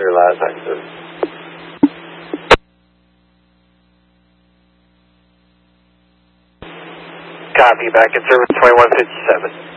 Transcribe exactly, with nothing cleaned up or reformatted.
your last exit. Copy, back at service twenty-one fifty-seven.